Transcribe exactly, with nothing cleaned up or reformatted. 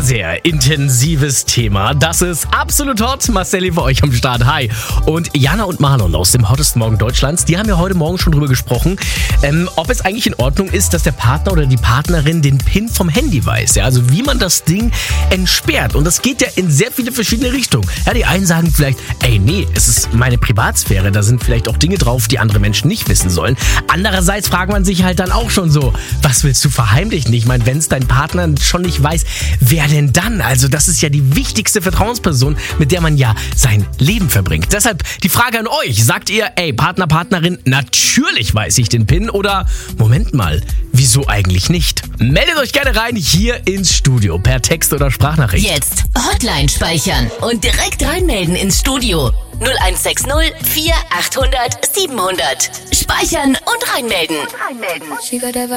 sehr intensives Thema. Das ist absolut hot. Marcelli für euch am Start. Hi. Und Jana und Marlon aus dem Hottesten Morgen Deutschlands, die haben ja heute Morgen schon drüber gesprochen, ähm, ob es eigentlich in Ordnung ist, dass der Partner oder die Partnerin den PIN vom Handy weiß. Ja, also wie man das Ding entsperrt. Und das geht ja in sehr viele verschiedene Richtungen. Ja, die einen sagen vielleicht, ey, nee, es ist meine Privatsphäre. Da sind vielleicht auch Dinge drauf, die andere Menschen nicht wissen sollen. Andererseits fragt man sich halt dann auch schon so, was willst du verheimlichen? Ich meine, wenn es dein Partner schon nicht weiß, wer denn dann? Also das ist ja die wichtigste Vertrauensperson, mit der man ja sein Leben verbringt. Deshalb die Frage an euch. Sagt ihr, ey, Partner, Partnerin, natürlich weiß ich den PIN oder Moment mal, wieso eigentlich nicht? Meldet euch gerne rein hier ins Studio per Text oder Sprachnachricht. Jetzt Hotline speichern und direkt reinmelden ins Studio. null eins sechs null vier achthundert siebenhundert. Speichern und reinmelden. Reinmelden.